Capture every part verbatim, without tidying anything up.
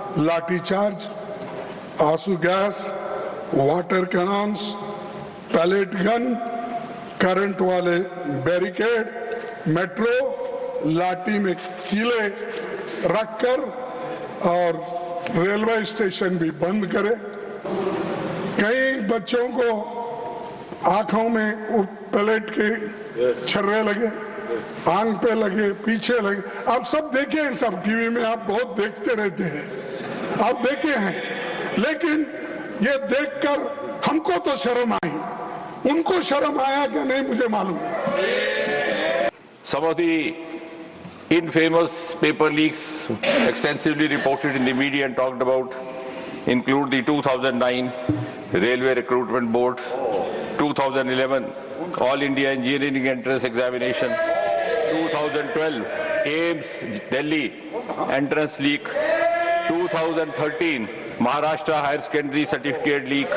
लाठीचार्ज, आंसू gas, water cannons, pellet gun, current वाले barricade, metro, लाठी में कीले रखकर और रेलवे स्टेशन भी बंद करे। कई बच्चों को आंखों में पैलेट के छर्रे लगे, आंख पे लगे, पीछे लगे। आप सब देखे हैं, सब टीवी में आप बहुत देखते रहते हैं, आप देखे हैं। लेकिन ये देखकर हमको तो शर्म आई, उनको शर्म आया कि नहीं मुझे मालूम नहीं। Some of the infamous paper leaks extensively reported in the media and talked about include the two thousand nine Railway Recruitment Board, two thousand eleven All India Engineering Entrance Examination, two thousand twelve AIIMS Delhi Entrance Leak, two thousand thirteen Maharashtra Higher Secondary Certificate Leak,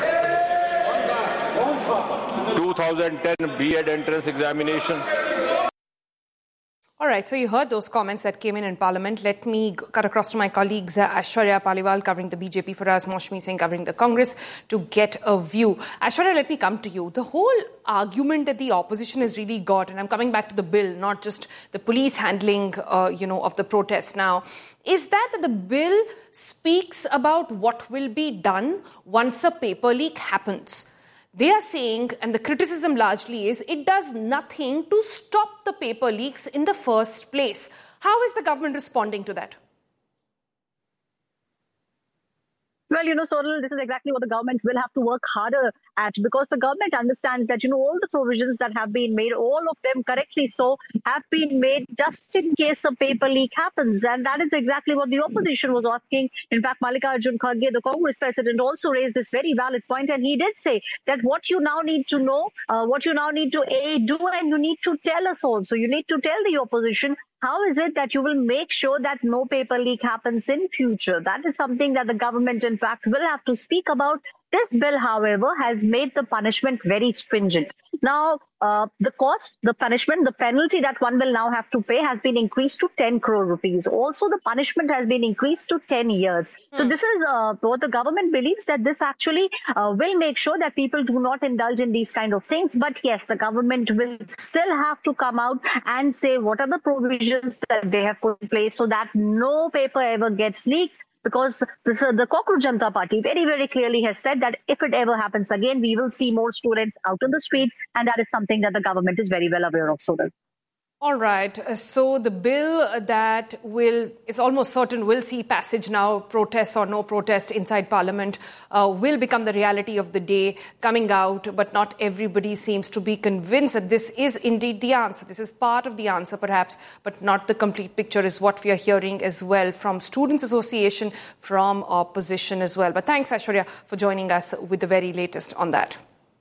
two thousand ten B Ed Entrance Examination. All right, so you heard those comments that came in in Parliament. Let me cut across to my colleagues, uh, Aishwarya Paliwal covering the B J P for us, Maushami Singh covering the Congress, to get a view. Aishwarya, let me come to you. The whole argument that the opposition has really got, and I'm coming back to the bill, not just the police handling, uh, you know, of the protests now, is that, that the bill speaks about what will be done once a paper leak happens. They are saying, and the criticism largely is, it does nothing to stop the paper leaks in the first place. How is the government responding to that? Well, you know, Sonal, this is exactly what the government will have to work harder at, because the government understands that, you know, all the provisions that have been made, all of them correctly so, have been made just in case a paper leak happens. And that is exactly what the opposition was asking. In fact, Mallikarjun Kharge, the Congress president, also raised this very valid point. And he did say that what you now need to know, uh, what you now need to A, do, and you need to tell us also. You need to tell the opposition, how is it that you will make sure that no paper leak happens in future? That is something that the government, in fact, will have to speak about. This bill, however, has made the punishment very stringent. Now, uh, the cost, the punishment, the penalty that one will now have to pay has been increased to ten crore rupees. Also, the punishment has been increased to ten years. Mm. So this is uh, what the government believes, that this actually uh, will make sure that people do not indulge in these kind of things. But yes, the government will still have to come out and say what are the provisions that they have put in place so that no paper ever gets leaked. Because this, uh, the Cockroach Janata Party very, very clearly has said that if it ever happens again, we will see more students out on the streets. And that is something that the government is very well aware of. So that. All right. So the bill that will, is almost certain, will see passage now, protests or no protest inside Parliament, uh, will become the reality of the day coming out. But not everybody seems to be convinced that this is indeed the answer. This is part of the answer, perhaps, but not the complete picture is what we are hearing as well from Students' Association, from opposition as well. But thanks, Aishwarya, for joining us with the very latest on that.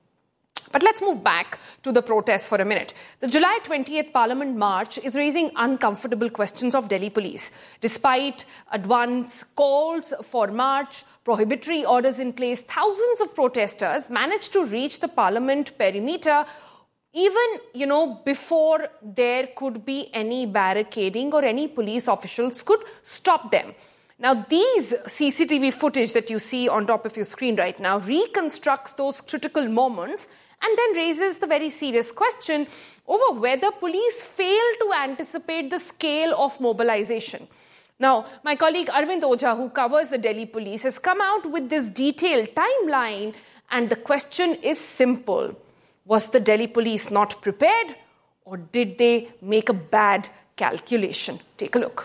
But let's move back to the protests for a minute. The July twentieth Parliament March is raising uncomfortable questions of Delhi police. Despite advance calls for march, prohibitory orders in place, thousands of protesters managed to reach the Parliament perimeter even, you know, before there could be any barricading or any police officials could stop them. Now, these C C T V footage that you see on top of your screen right now reconstructs those critical moments and then raises the very serious question over whether police failed to anticipate the scale of mobilization. Now, my colleague Arvind Ojha, who covers the Delhi police, has come out with this detailed timeline, and the question is simple. Was the Delhi police not prepared, or did they make a bad calculation? Take a look.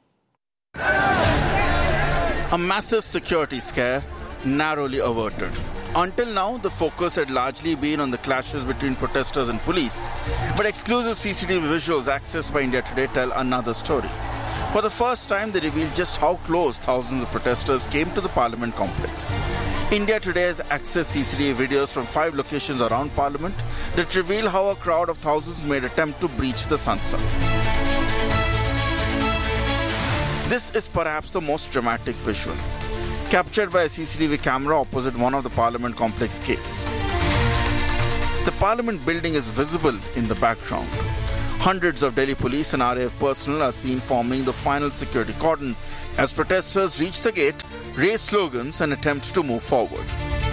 A massive security scare narrowly averted. Until now, the focus had largely been on the clashes between protesters and police. But exclusive C C T V visuals accessed by India Today tell another story. For the first time, they reveal just how close thousands of protesters came to the Parliament complex. India Today has accessed C C T V videos from five locations around Parliament that reveal how a crowd of thousands made attempt to breach the Sansad. This is perhaps the most dramatic visual, captured by a C C T V camera opposite one of the Parliament complex gates. The Parliament building is visible in the background. Hundreds of Delhi police and R A F personnel are seen forming the final security cordon as protesters reach the gate, raise slogans and attempt to move forward.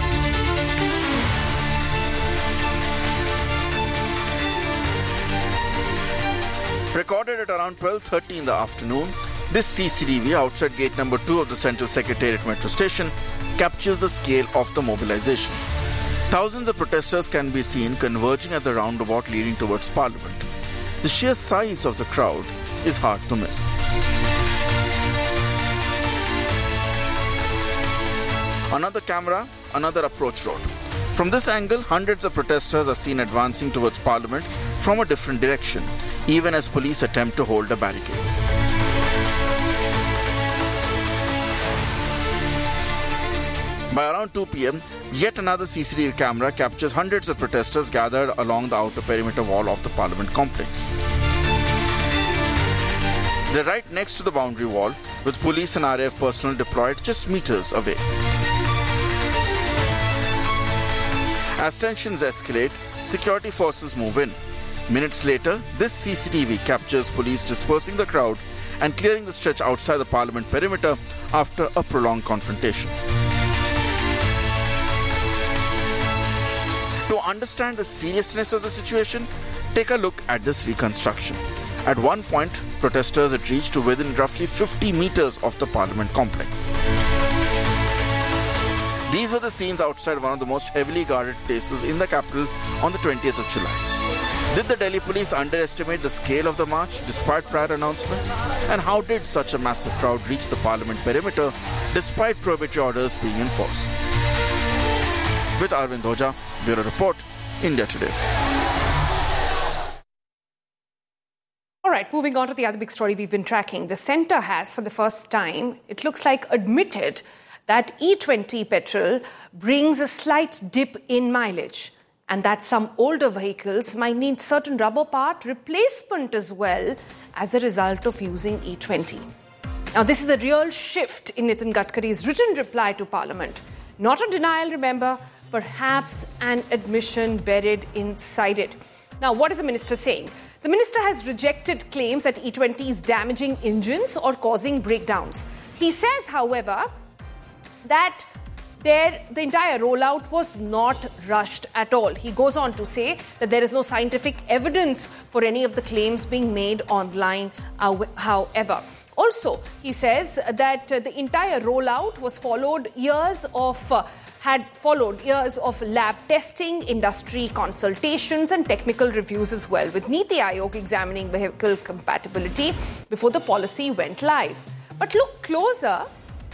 Recorded at around twelve thirty in the afternoon, this C C T V outside gate number two of the Central Secretariat Metro Station captures the scale of the mobilization. Thousands of protesters can be seen converging at the roundabout leading towards Parliament. The sheer size of the crowd is hard to miss. Another camera, another approach road. From this angle, hundreds of protesters are seen advancing towards Parliament from a different direction, even as police attempt to hold the barricades. By around two p.m, yet another C C T V camera captures hundreds of protesters gathered along the outer perimeter wall of the Parliament complex. They're right next to the boundary wall, with police and R A F personnel deployed just meters away. As tensions escalate, security forces move in. Minutes later, this C C T V captures police dispersing the crowd and clearing the stretch outside the Parliament perimeter after a prolonged confrontation. To understand the seriousness of the situation, take a look at this reconstruction. At one point, protesters had reached to within roughly fifty meters of the Parliament complex. These were the scenes outside one of the most heavily guarded places in the capital on the twentieth of July. Did the Delhi police underestimate the scale of the march despite prior announcements? And how did such a massive crowd reach the Parliament perimeter despite prohibitory orders being enforced? With Arvind Hoja, Bureau Report, India Today. All right, moving on to the other big story we've been tracking. The centre has, for the first time, it looks like admitted that E twenty petrol brings a slight dip in mileage and that some older vehicles might need certain rubber part replacement as well as a result of using E twenty. Now, this is a real shift in Nitin Gadkari's written reply to Parliament. Not a denial, remember, perhaps an admission buried inside it. Now, what is the minister saying? The minister has rejected claims that E twenty is damaging engines or causing breakdowns. He says, however, that there, the entire rollout was not rushed at all. He goes on to say that there is no scientific evidence for any of the claims being made online, uh, however. Also, he says that uh, the entire rollout was followed years of uh, had followed years of lab testing, industry consultations and technical reviews as well, with Niti Aayog examining vehicle compatibility before the policy went live. But look closer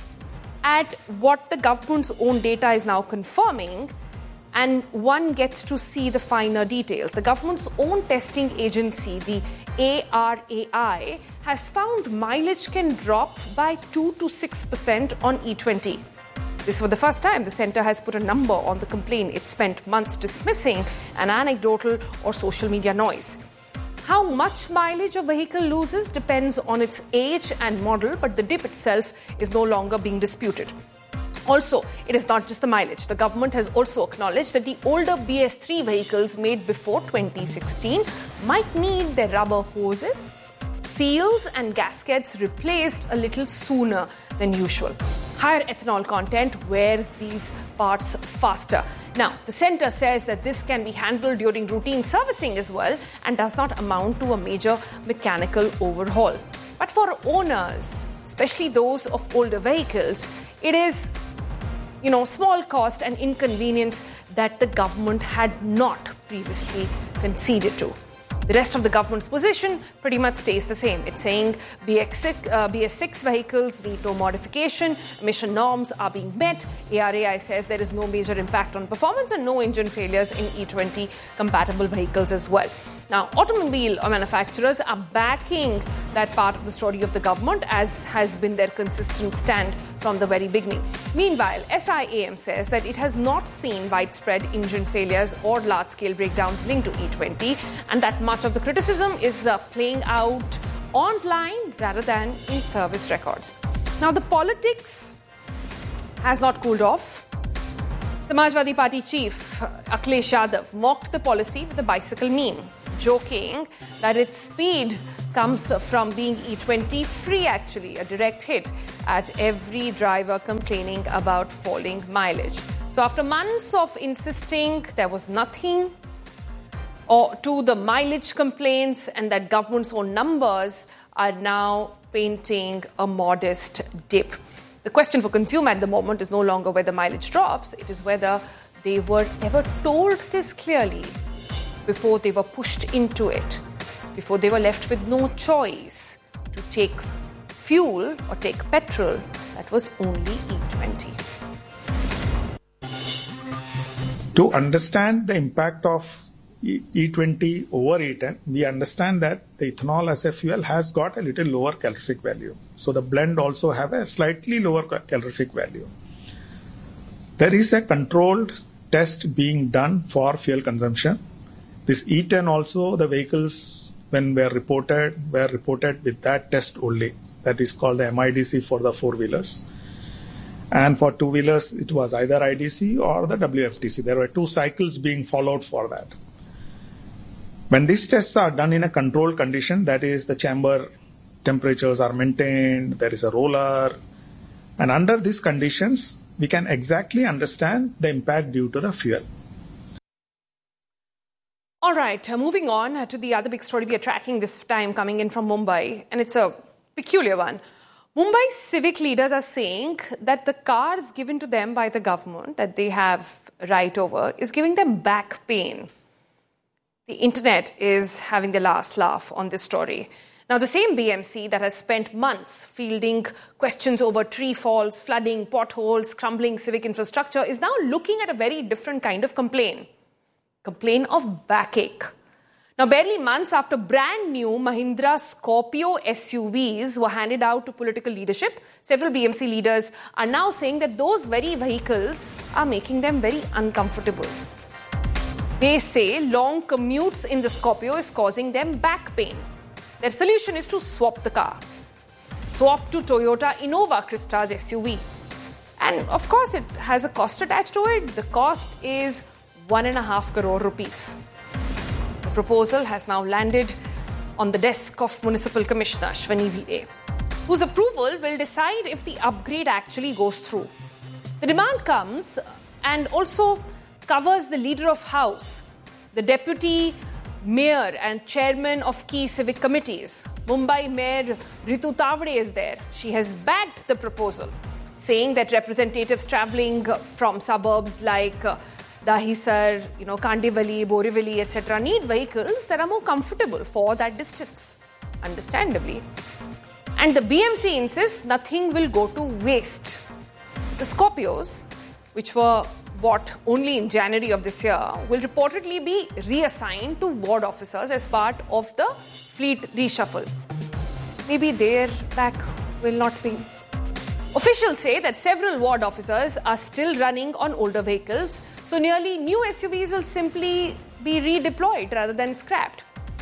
at what the government's own data is now confirming, and one gets to see the finer details. The government's own testing agency, the A R A I, has found mileage can drop by two to six percent on E twenty. This is for the first time the centre has put a number on the complaint it spent months dismissing an anecdotal or social media noise. How much mileage a vehicle loses depends on its age and model, but the dip itself is no longer being disputed. Also, it is not just the mileage. The government has also acknowledged that the older B S three vehicles made before twenty sixteen might need their rubber hoses, seals and gaskets replaced a little sooner than usual. Higher ethanol content wears these parts faster. Now, the centre says that this can be handled during routine servicing as well and does not amount to a major mechanical overhaul. But for owners, especially those of older vehicles, it is, you know, small cost and inconvenience that the government had not previously conceded to. The rest of the government's position pretty much stays the same. It's saying B S six, uh, B S six vehicles need no modification, emission norms are being met. A R A I says there is no major impact on performance and no engine failures in E twenty compatible vehicles as well. Now, automobile manufacturers are backing that part of the story of the government, as has been their consistent stand from the very beginning. Meanwhile, S I A M says that it has not seen widespread engine failures or large-scale breakdowns linked to E twenty, and that much of the criticism is uh, playing out online rather than in service records. Now, the politics has not cooled off. Samajwadi Party chief Akhilesh Yadav mocked the policy with the bicycle meme. joking that its speed comes from being E twenty free, actually, a direct hit at every driver complaining about falling mileage. So after months of insisting there was nothing or to the mileage complaints and that government's own numbers are now painting a modest dip. The question for consumer at the moment is no longer whether mileage drops, it is whether they were ever told this clearly before they were pushed into it, before they were left with no choice to take fuel or take petrol that was only E twenty. To understand the impact of E twenty over E ten, we understand that the ethanol as a fuel has got a little lower calorific value. So the blend also have a slightly lower calorific value. There is a controlled test being done for fuel consumption. This E ten also, the vehicles when were reported, were reported with that test only. That is called the M I D C for the four-wheelers. And for two-wheelers, it was either I D C or the W L T C. There were two cycles being followed for that. When these tests are done in a controlled condition, that is the chamber temperatures are maintained, there is a roller, and under these conditions, we can exactly understand the impact due to the fuel. All right, uh, moving on uh, to the other big story we are tracking this time coming in from Mumbai, and it's a peculiar one. Mumbai's civic leaders are saying that the cars given to them by the government that they have right over is giving them back pain. The internet is having the last laugh on this story. Now, the same B M C that has spent months fielding questions over tree falls, flooding, potholes, crumbling civic infrastructure is now looking at a very different kind of complaint. Complaint of backache. Now, barely months after brand new Mahindra Scorpio S U Vs were handed out to political leadership, several B M C leaders are now saying that those very vehicles are making them very uncomfortable. They say long commutes in the Scorpio is causing them back pain. Their solution is to swap the car. Swap to Toyota Innova Crista's S U V. And of course, it has a cost attached to it. The cost is one and a half crore rupees. The proposal has now landed on the desk of Municipal Commissioner Ashwani Bhide, whose approval will decide if the upgrade actually goes through. The demand comes and also covers the leader of House, the deputy mayor and chairman of key civic committees. Mumbai Mayor Ritu Tavade is there. She has backed the proposal, saying that representatives travelling from suburbs like uh, Dahisar, you know, Kandivali, Borivali, et cetera need vehicles that are more comfortable for that distance, understandably. And the B M C insists nothing will go to waste. The Scorpios, which were bought only in January of this year, will reportedly be reassigned to ward officers as part of the fleet reshuffle. Maybe their back will not be. Officials say that several ward officers are still running on older vehicles, so nearly new S U Vs will simply be redeployed rather than scrapped.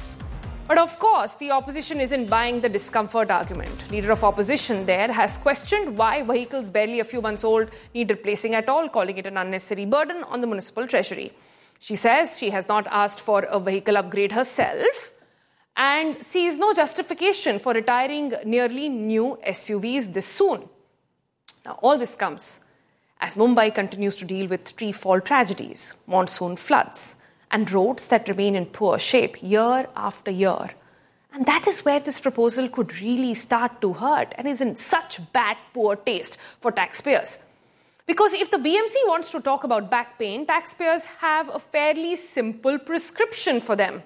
But of course, the opposition isn't buying the discomfort argument. Leader of opposition there has questioned why vehicles barely a few months old need replacing at all, calling it an unnecessary burden on the municipal treasury. She says she has not asked for a vehicle upgrade herself and sees no justification for retiring nearly new S U Vs this soon. Now, all this comes as Mumbai continues to deal with tree fall tragedies, monsoon floods, and roads that remain in poor shape year after year. And that is where this proposal could really start to hurt and is in such bad, poor taste for taxpayers. Because if the B M C wants to talk about back pain, taxpayers have a fairly simple prescription for them.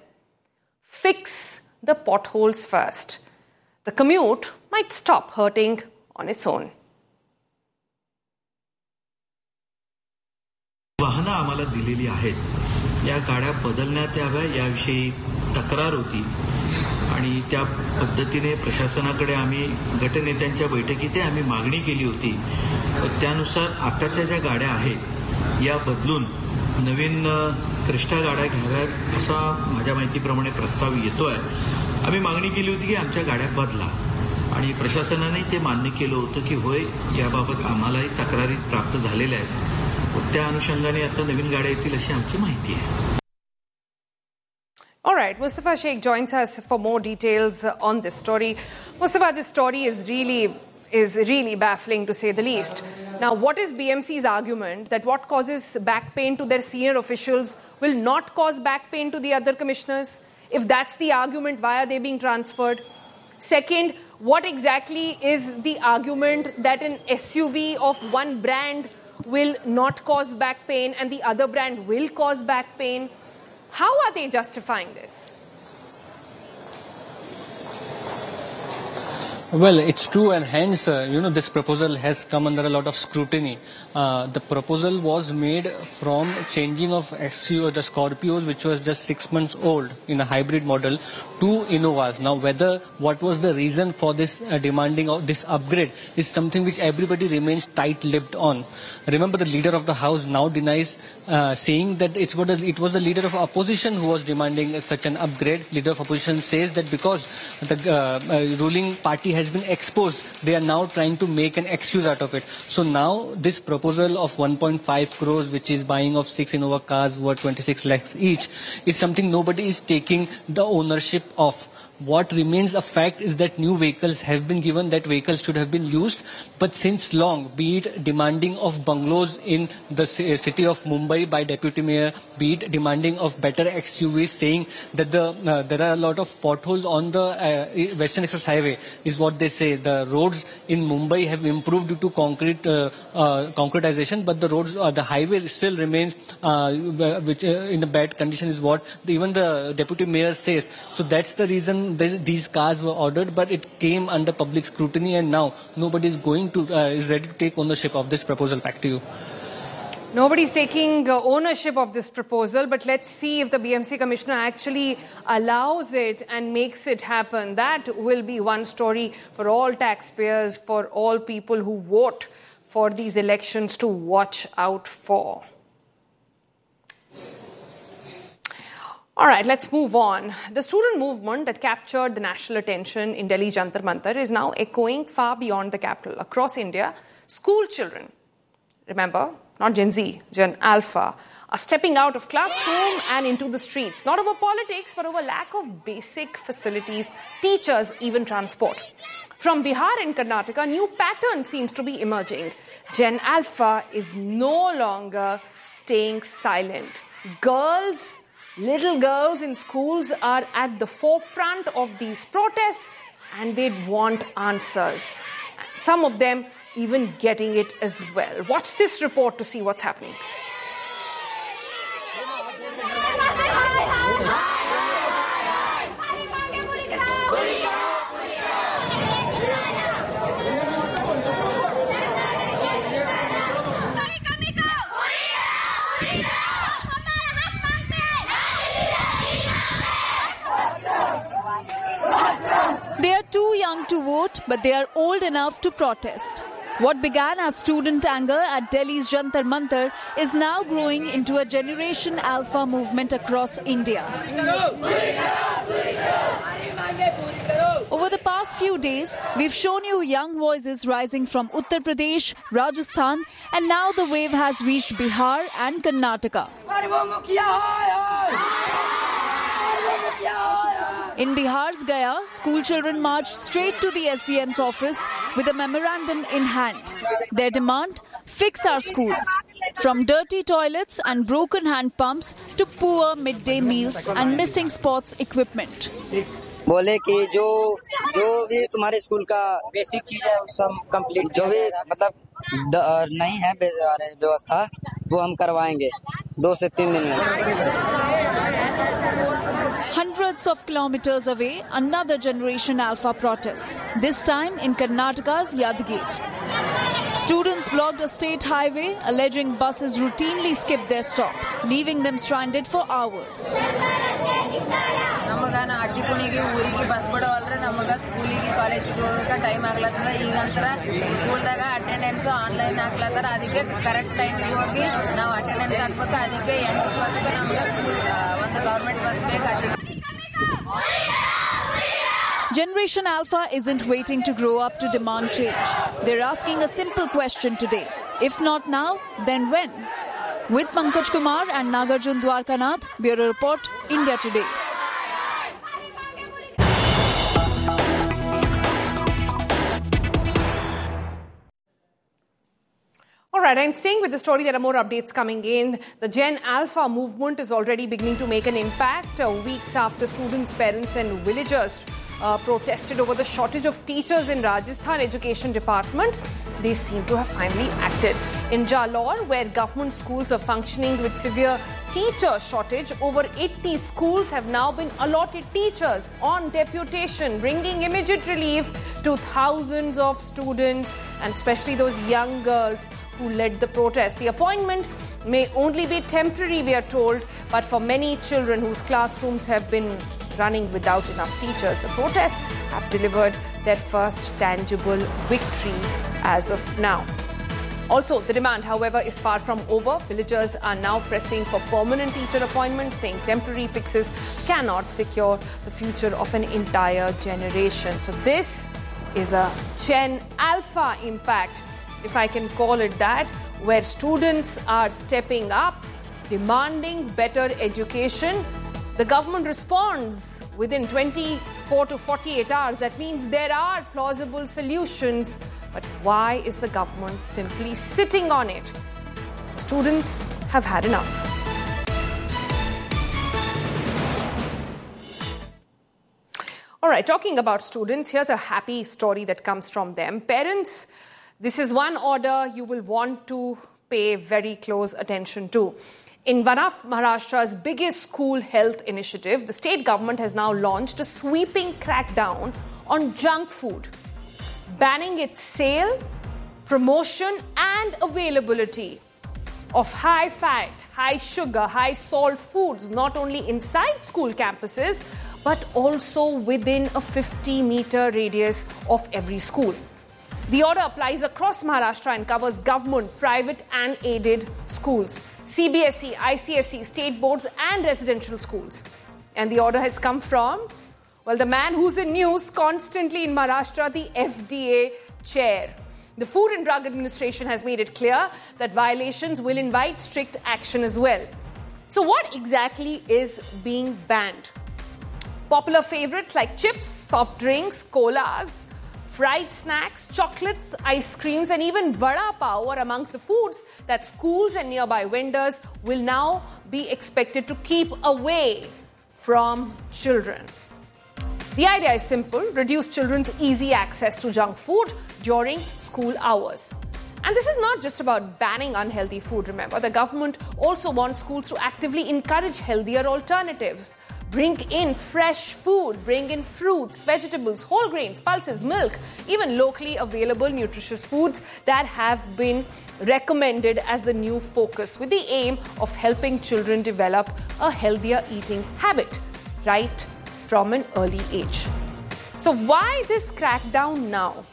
Fix the potholes first. The commute might stop hurting on its own. वाहनं आम्हाला दिलेली आहेत, या गाड्या बदलण्यात याव्या याविषयी तक्रार होती आणि त्या पद्धतीने प्रशासनाकडे आम्ही गटनेत्यांच्या बैठकीत आम्ही मागणी केली होती. त्यानुसार आताच्या ज्या गाड्या आहेत या बदलून नवीन क्रिस्टा गाड्या घ्याव्यात असा माझ्या माहितीप्रमाणे प्रस्ताव येतोय. आम्ही मागणी केली होती की आमच्या गाड्या बदला आणि प्रशासनाने ते मान्य केलं होतं की होय याबाबत आम्हालाही तक्रारी प्राप्त झालेल्या आहेत. त्या अनुषंगाने आता नवीन गाड्या येतील अशी आमची माहिती आहे. All right, Mustafa Sheikh joins us for more details on this story. Mustafa, this story is really is really baffling to say the least. Now, what is B M C's argument that what causes back pain to their senior officials will not cause back pain to the other commissioners? If that's the argument, why are they being transferred? Second, what exactly is the argument that an S U V of one brand will not cause back pain and the other brand will cause back pain? How are they justifying this? Well, it's true, and hence, uh, you know, this proposal has come under a lot of scrutiny. Uh, the proposal was made from changing of X U V, the Scorpios, which was just six months old in a hybrid model, to Innovas. Now, whether what was the reason for this uh, demanding of this upgrade is something which everybody remains tight-lipped on. Remember, the leader of the House now denies uh, saying that it's what it was the leader of opposition who was demanding such an upgrade. Leader of opposition says that because the uh, uh, ruling party has has been exposed, they are now trying to make an excuse out of it. So now this proposal of one point five crores, which is buying of six Innova cars worth twenty-six lakhs each, is something nobody is taking the ownership of. What remains a fact is that new vehicles have been given, that vehicles should have been used, but since long, be it demanding of bungalows in the city of Mumbai by Deputy Mayor, be it demanding of better X U Vs, saying that the uh, there are a lot of potholes on the uh, Western Express Highway, is what they say. The roads in Mumbai have improved due to concrete uh, uh, concretization, but the roads, uh, the highway still remains uh, which, uh, in a bad condition, is what even the Deputy Mayor says. So that's the reason these cars were ordered, but it came under public scrutiny, and now nobody is going to uh, is ready to take ownership of this proposal. Back to you. Nobody's taking uh, ownership of this proposal, but let's see if the B M C commissioner actually allows it and makes it happen. That will be one story for all taxpayers, for all people who vote for these elections to watch out for. All right, let's move on. The student movement that captured the national attention in Delhi's Jantar Mantar is now echoing far beyond the capital. Across India, school children, remember, not Gen Z, Gen Alpha, are stepping out of classroom and into the streets, not over politics, but over lack of basic facilities, teachers, even transport. From Bihar and Karnataka, a new pattern seems to be emerging. Gen Alpha is no longer staying silent. Girls, little girls in schools are at the forefront of these protests, and they want answers. Some of them even getting it as well. Watch this report to see what's happening. They are too young to vote, but they are old enough to protest. What began as student anger at Delhi's Jantar Mantar is now growing into a Generation Alpha movement across India. Over the past few days, we've shown you young voices rising from Uttar Pradesh, Rajasthan, and now the wave has reached Bihar and Karnataka. In Bihar's Gaya, school children marched straight to the S D M's office with a memorandum in hand. Their demand, fix our school. From dirty toilets and broken hand pumps to poor midday meals and missing sports equipment. बोले कि जो जो भी तुम्हारे school का basic चीज है सब कंप्लीट जो भी मतलब नहीं है व्यवस्था वो हम करवाएंगे दो से तीन दिन में. Hundreds of kilometers away, another Generation Alpha protest, this time in Karnataka's Yadgir. Students blocked a state highway, alleging buses routinely skipped their stop, leaving them stranded for hours. Generation Alpha isn't waiting to grow up to demand change. They're asking a simple question today. If not now, then when? With Pankaj Kumar and Nagarjun Dwarkanath, Bureau Report, India Today. right, and staying with the story, there are more updates coming in. The Gen Alpha movement is already beginning to make an impact. Uh, weeks after students, parents and villagers uh, protested over the shortage of teachers in Rajasthan Education Department, they seem to have finally acted. In Jalore, where government schools are functioning with severe teacher shortage, over eighty schools have now been allotted teachers on deputation, bringing immediate relief to thousands of students and especially those young girls who led the protest. The appointment may only be temporary, we are told, but for many children whose classrooms have been running without enough teachers, the protests have delivered their first tangible victory as of now. Also, the demand, however, is far from over. Villagers are now pressing for permanent teacher appointments, saying temporary fixes cannot secure the future of an entire generation. So this is a Gen Alpha impact, if I can call it that, where students are stepping up, demanding better education. The government responds within twenty-four to forty-eight hours. That means there are plausible solutions. But why is the government simply sitting on it? Students have had enough. All right, talking about students, here's a happy story that comes from them. Parents, this is one order you will want to pay very close attention to. In one of Maharashtra's biggest school health initiative, the state government has now launched a sweeping crackdown on junk food, banning its sale, promotion and availability of high-fat, high-sugar, high-salt foods, not only inside school campuses, but also within a fifty-meter radius of every school. The order applies across Maharashtra and covers government, private and aided schools, C B S E, I C S E, state boards and residential schools. And the order has come from, well, the man who's in news constantly in Maharashtra, the F D A chair. The Food and Drug Administration has made it clear that violations will invite strict action as well. So what exactly is being banned? Popular favorites like chips, soft drinks, colas, fried snacks, chocolates, ice creams and even vada pav are amongst the foods that schools and nearby vendors will now be expected to keep away from children. The idea is simple: reduce children's easy access to junk food during school hours. And this is not just about banning unhealthy food, remember. The government also wants schools to actively encourage healthier alternatives. Bring in fresh food, bring in fruits, vegetables, whole grains, pulses, milk, even locally available nutritious foods that have been recommended as the new focus, with the aim of helping children develop a healthier eating habit right from an early age. So why this crackdown now?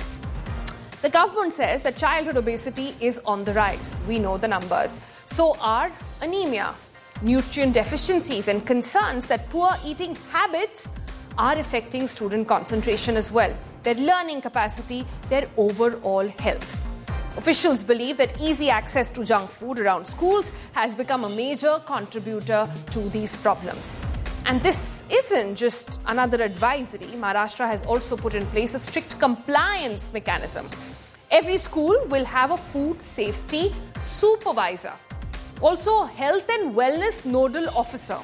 The government says that childhood obesity is on the rise. We know the numbers. So are anemia, nutrient deficiencies and concerns that poor eating habits are affecting student concentration as well, their learning capacity, their overall health. Officials believe that easy access to junk food around schools has become a major contributor to these problems. And this isn't just another advisory. Maharashtra has also put in place a strict compliance mechanism. Every school will have a food safety supervisor, also a health and wellness nodal officer.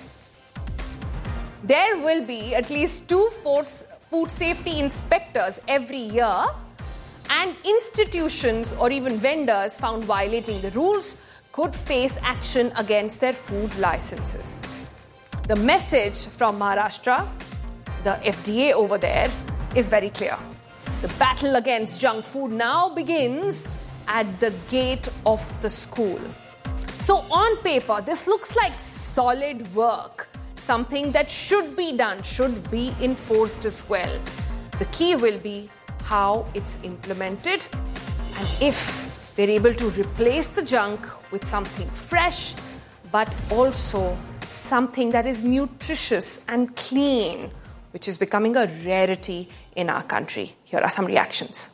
There will be at least two food safety inspectors every year, and institutions or even vendors found violating the rules could face action against their food licenses. The message from Maharashtra, the F D A over there, is very clear. The battle against junk food now begins at the gate of the school. So on paper, this looks like solid work, something that should be done, should be enforced as well. The key will be how it's implemented and if they're able to replace the junk with something fresh, but also something that is nutritious and clean, which is becoming a rarity in our country. Here are some reactions.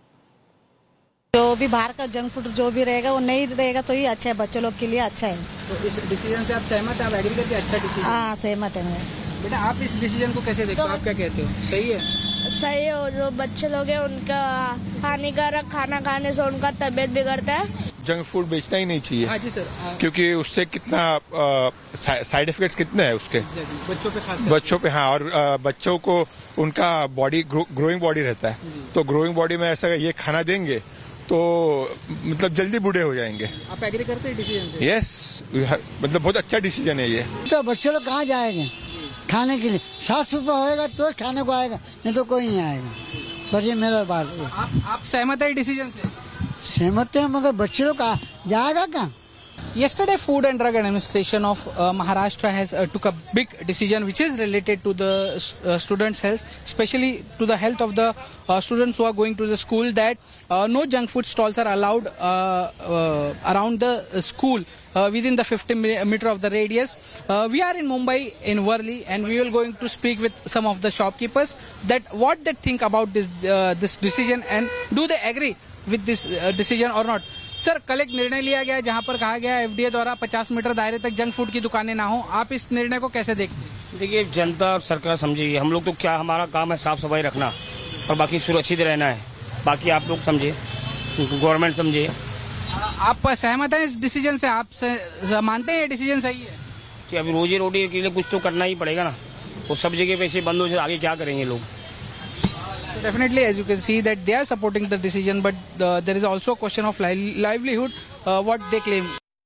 जो भी बाहर का junk food जो भी रहेगा वो नहीं रहेगा तो ही अच्छा है, बच्चों लोग के लिए अच्छा है। तो इस डिसीजन से आप सहमत हैं? आप एग्री करते हैं अच्छा डिसीजन? हाँ सहमत है मैं। बेटा आप इस डिसीजन को कैसे देखते हो? आप क्या कहते हो, सही है? सही है, जो बच्चे लोग हैं उनका हानिकारक खाना खाने से उनका तबीयत बिगड़ता है। जंक फूड बेचना ही नहीं चाहिए। हाँ जी सर। क्योंकि उससे कितना साइड इफेक्ट्स कितने हैं उसके बच्चों पे खास बच्चों पे। हाँ, और आ, बच्चों को उनका बॉडी ग्रोइंग बॉडी रहता है, तो ग्रोइंग बॉडी में ऐसा ये खाना देंगे तो मतलब जल्दी बूढ़े हो जाएंगे। आप एग्री करते हैं डिसीजन से? यस, मतलब बहुत अच्छा डिसीजन है ये। तो बच्चे लोग कहाँ जाएंगे खाने के लिए? साफ सुथरा होएगा तो खाने को आएगा, नहीं तो कोई नहीं आएगा। बस ये मेरा बात है। आप, आप सहमत है डिसीजन से? सहमत है, मगर बच्चे लोग कहाँ जाएगा कहाँ? Yesterday, Food and Drug Administration of uh, Maharashtra has uh, took a big decision which is related to the uh, students' health, especially to the health of the uh, students who are going to the school, that uh, no junk food stalls are allowed uh, uh, around the school uh, within the fifty meter of the radius. Uh, we are in Mumbai, in Worli, and we will going to speak with some of the shopkeepers that what they think about this uh, this decision and do they agree with this uh, decision or not. Sir, कल एक निर्णय लिया गया जहां पर कहा गया FDA द्वारा पचास मीटर दायरे तक जंक फूड की दुकानें ना हो। आप इस निर्णय को कैसे देखते हैं? देखिए, जनता और सरकार समझेगी। हम लोग तो क्या, हमारा काम है साफ सफाई रखना और बाकी सुरक्षित रहना है। बाकी आप लोग समझे, गवर्नमेंट समझे। आप सहमत हैं इस डिसीजन से? आप से, मानते हैं ये डिसीजन सही है? कि अभी रोजी रोटी के लिए कुछ तो करना ही पड़ेगा ना। वो सब जगह पैसे बंद हो जाए, आगे क्या करेंगे लोग? Definitely, as you can see, that they are supporting the decision, but uh, there is also a question of li- livelihood, uh, what they claim.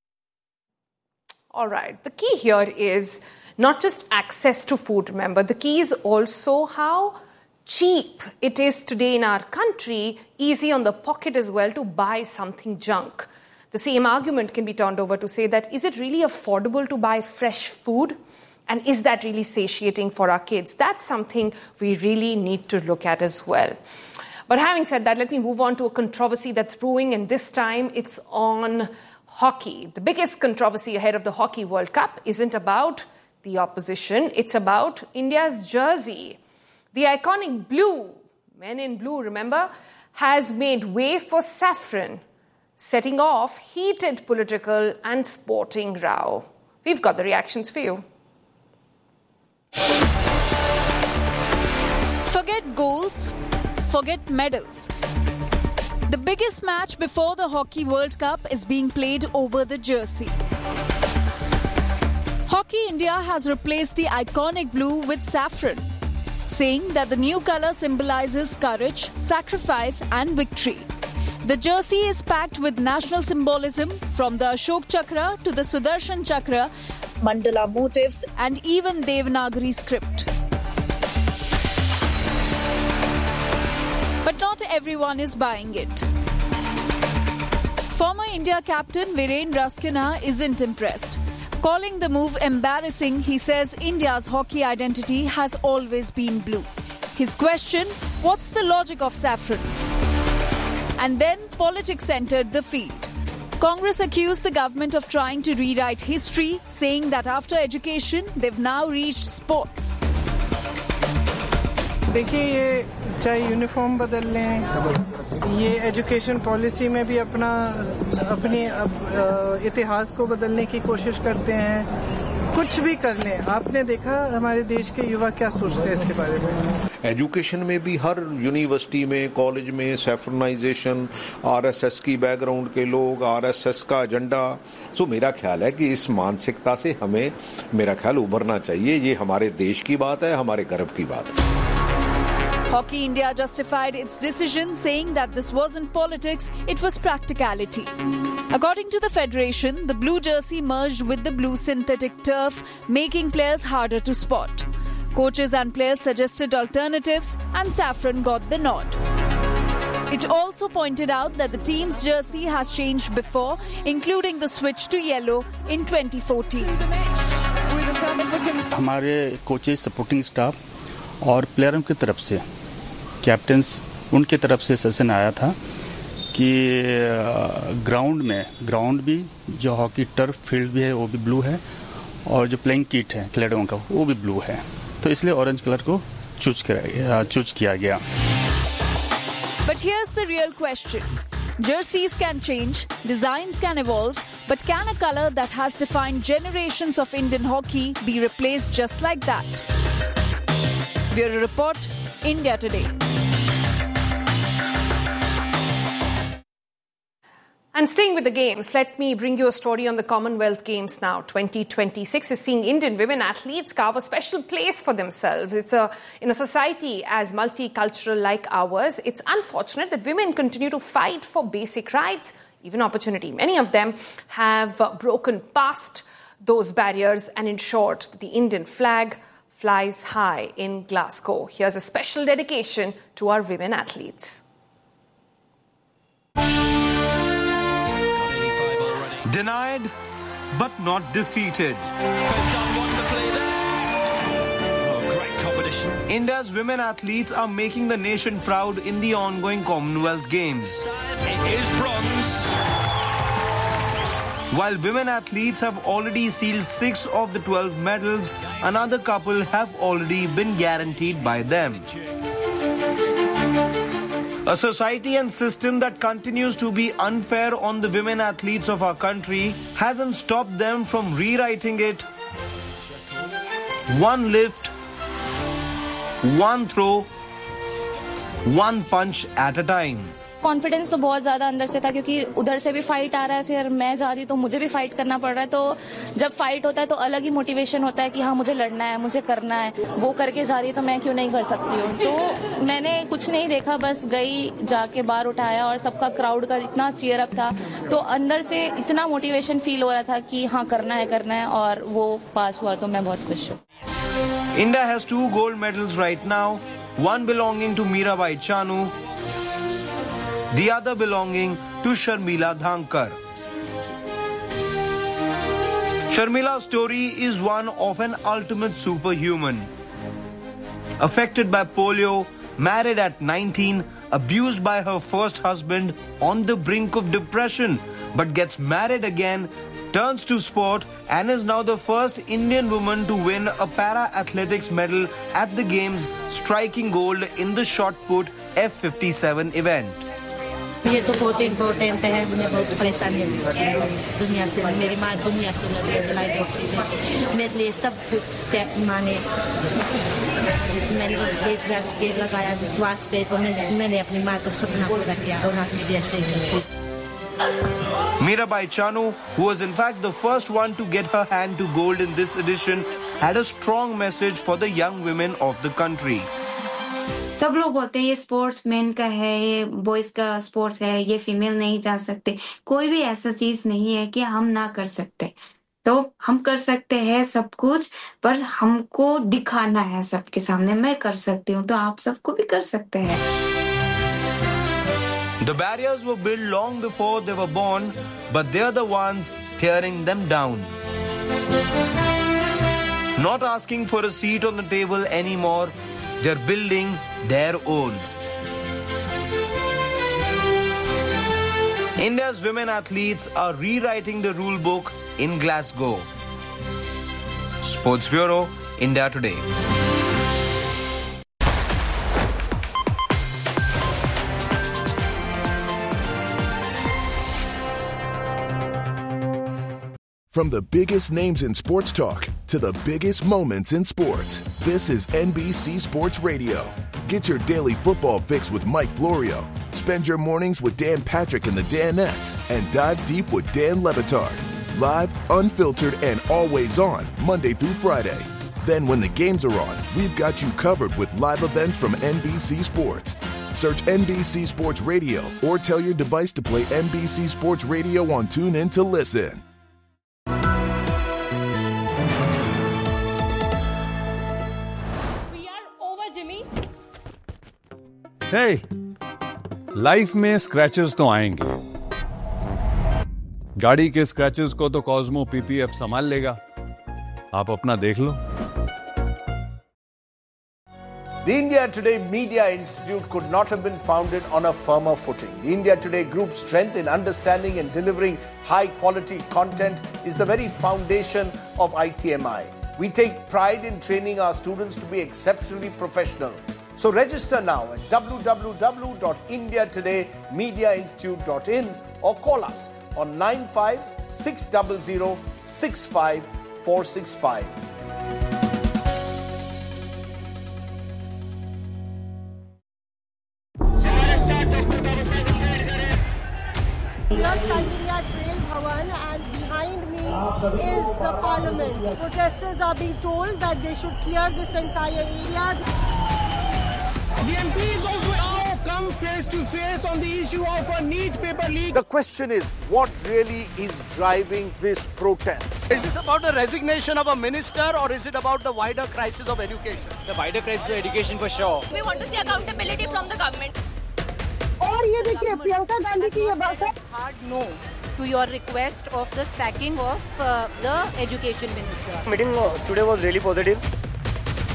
All right. The key here is not just access to food, remember. The key is also how cheap it is today in our country, easy on the pocket as well, to buy something junk. The same argument can be turned over to say that, is it really affordable to buy fresh food? And is that really satiating for our kids? That's something we really need to look at as well. But having said that, let me move on to a controversy that's brewing, and this time it's on hockey. The biggest controversy ahead of the Hockey World Cup isn't about the opposition, it's about India's jersey. The iconic blue, men in blue, remember, has made way for saffron, setting off heated political and sporting row. We've got the reactions for you. Forget goals, forget medals. The biggest match before the Hockey World Cup is being played over the jersey. Hockey India has replaced the iconic blue with saffron, saying that the new colour symbolises courage, sacrifice and victory. The jersey is packed with national symbolism, from the Ashok Chakra to the Sudarshan Chakra, mandala motifs and even Devanagari script. But not everyone is buying it. Former India captain Viren Raskina isn't impressed. Calling the move embarrassing, he says India's hockey identity has always been blue. His question, what's the logic of saffron? And then politics entered the field. Congress accused the government of trying to rewrite history, saying that after education, they've now reached sports. देखिए, ये चाहे uniform बदल लें, ये education policy में भी अपना अपनी इतिहास को बदलने की कोशिश करते हैं, कुछ भी कर लें। आपने देखा हमारे देश के युवा क्या सोचते हैं इसके बारे में। एजुकेशन में भी हर यूनिवर्सिटी में, कॉलेज में सैफ्रनाइजेशन, आरएसएस की बैकग्राउंड के लोग, आरएसएस का एजेंडा। सो मेरा ख्याल है कि इस मानसिकता से हमें, मेरा ख्याल, उभरना चाहिए। ये हमारे देश की बात है, हमारे गर्व की बात है। Hockey India justified its decision, saying that this wasn't politics, it was practicality. According to the federation, the blue jersey merged with the blue synthetic turf, making players harder to spot. Coaches and players suggested alternatives, and saffron got the nod. It also pointed out that the team's jersey has changed before, including the switch to yellow in twenty fourteen. हमारे coaches, supporting staff और प्लेयरों की तरफ से, captains, उनकी तरफ से session आया था कि ग्राउंड में, ग्राउंड भी, जो हॉकी टर्फ फील्ड भी है वो भी ब्लू है, और जो प्लेइंग किट है खिलाड़ियों का वो भी ब्लू है, तो इसलिए ऑरेंज कलर को चूज किया चूज किया गया। But here's the real question. Jerseys can change, designs can evolve, but can a color that has defined generations of Indian hockey be replaced just like that? Bureau Report, India Today. And staying with the Games, let me bring you a story on the Commonwealth Games now. twenty twenty-six is seeing Indian women athletes carve a special place for themselves. It's a, in a society as multicultural like ours, it's unfortunate that women continue to fight for basic rights, even opportunity. Many of them have broken past those barriers and ensured that the Indian flag flies high in Glasgow. Here's a special dedication to our women athletes. Denied, but not defeated. Has done wonderfully there. Oh, great competition. India's women athletes are making the nation proud in the ongoing Commonwealth Games. It is bronze. While women athletes have already sealed six of the twelve medals, another couple have already been guaranteed by them. A society and system that continues to be unfair on the women athletes of our country hasn't stopped them from rewriting it. One lift, one throw, one punch at a time. Confidence तो बहुत ज़्यादा अंदर से था क्योंकि उधर से भी फाइट आ रहा है, फिर मैं जा रही तो मुझे भी फाइट करना पड़ रहा है. तो जब फाइट होता है तो अलग ही मोटिवेशन होता है कि हाँ मुझे लड़ना है, मुझे करना है. वो करके जा रही तो मैं क्यों नहीं कर सकती हूँ. तो मैंने कुछ नहीं देखा, बस गई, जाके बार उठाया और सबका क्राउड का इतना चीयर अप था तो अंदर से इतना मोटिवेशन फील हो रहा था कि हाँ करना है करना है और वो पास हुआ तो मैं बहुत खुश हूँ. India has two gold medals right now, one belonging to Mirabai Chanu, the other belonging to Sharmila Dhankar. Sharmila's story is one of an ultimate superhuman. Affected by polio, married at nineteen, abused by her first husband, on the brink of depression, but gets married again, turns to sport and is now the first Indian woman to win a para-athletics medal at the Games, striking gold in the shot put F fifty-seven event. ये तो बहुत important है. मुझे बहुत परेशानी है दुनिया से. मेरी माँ दुनिया से लड़ाई करती है. मेरे लिए सब स्टेप माने. मैंने बेच गाछ के लगाया विश्वास पे तो मैंने अपनी माँ को सपना पूरा किया और आपकी जैसे. Mirabai Chanu, who was in fact the first one to get her hand to gold in this edition, had a strong message for the young women of the country. सब लोग बोलते हैं ये स्पोर्ट्स मेन का है, ये boys का sports है, ये फीमेल नहीं जा सकते. कोई भी ऐसा चीज नहीं है कि हम ना कर सकते. तो हम कर सकते हैं सब कुछ, पर हमको दिखाना है सबके सामने मैं कर सकती हूँ, तो आप सबको भी कर सकते हैं. The barriers were built long before they were born, but they're the ones tearing them down. Not asking for a seat on the table anymore, they're building their own. India's women athletes are rewriting the rule book in Glasgow. Sports Bureau, India Today. From the biggest names in sports talk to the biggest moments in sports, this is N B C Sports Radio. Get your daily football fix with Mike Florio. Spend your mornings with Dan Patrick and the Danettes and dive deep with Dan Le Batard. Live, unfiltered, and always on Monday through Friday. Then when the games are on, we've got you covered with live events from N B C Sports. Search N B C Sports Radio or tell your device to play N B C Sports Radio on TuneIn to listen. Hey, life में scratches तो आएंगे. गाड़ी के scratches को तो Cosmo PPF संभाल लेगा. आप अपना देख लो. The India Today Media Institute could not have been founded on a firmer footing. The India Today Group's strength in understanding and delivering high-quality content is the very foundation of I T M I. We take pride in training our students to be exceptionally professional. So register now at w w w dot india today media institute dot in or call us on nine five six zero zero six five four six five. is the parliament. Protesters are being told that they should clear this entire area. The M Ps also now come face to face on the issue of a NEET paper leak. The question is, what really is driving this protest? Is this about the resignation of a minister or is it about the wider crisis of education? The wider crisis of education for sure. We want to see accountability from the government. और ये देखिए प्रियंका गांधी की ये बात है. Hard no to your request of the sacking of uh, the education minister. Meeting today was really positive.